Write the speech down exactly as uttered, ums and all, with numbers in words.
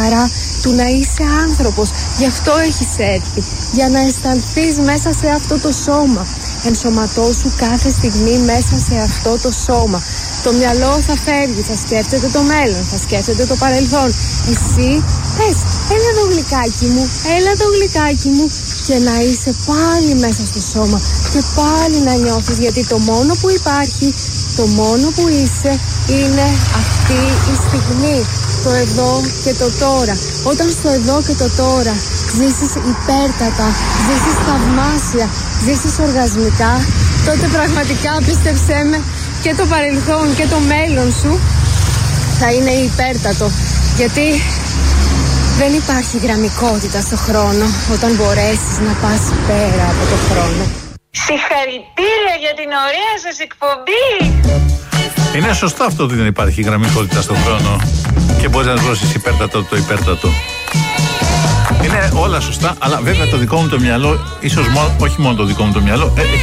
χαρά του να είσαι άνθρωπος. Γι' αυτό έχεις έρθει, για να αισθανθείς μέσα σε αυτό το σώμα. Ενσωματώσου κάθε στιγμή μέσα σε αυτό το σώμα. Το μυαλό θα φεύγει, θα σκέφτεται το μέλλον, θα σκέφτεται το παρελθόν. Εσύ πες, έλα το γλυκάκι μου, έλα το γλυκάκι μου, και να είσαι πάλι μέσα στο σώμα και πάλι να νιώθεις, γιατί το μόνο που υπάρχει, το μόνο που είσαι είναι αυτή η στιγμή, το εδώ και το τώρα. Όταν στο εδώ και το τώρα ζήσεις υπέρτατα, ζήσεις θαυμάσια, ζήσεις οργασμικά, τότε πραγματικά, πίστεψέ με, και το παρελθόν και το μέλλον σου θα είναι υπέρτατο, γιατί δεν υπάρχει γραμμικότητα στο χρόνο όταν μπορέσεις να πας πέρα από το χρόνο. Συγχαρητήρια για την ωραία σας εκπομπή. Είναι σωστό αυτό ότι δεν υπάρχει γραμμικότητα στον χρόνο και μπορείς να δώσεις υπέρτατο το υπέρτατο. Είναι όλα σωστά, αλλά βέβαια το δικό μου το μυαλό, ίσως μόνο, όχι μόνο το δικό μου το μυαλό, ε, έχει